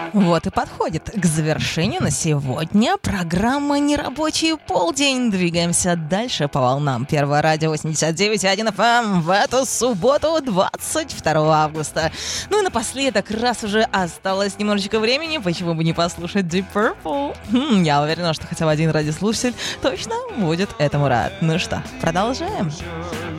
Вот и подходит к завершению на сегодня программа «Нерабочий полдень». Двигаемся дальше по волнам Первого радио 89.1 FM в эту субботу, 22 августа. Ну и напоследок, раз уже осталось немножечко времени, почему бы не послушать Deep Purple? Я уверена, что хотя бы один радиослушатель точно будет этому рад. Ну что, продолжаем.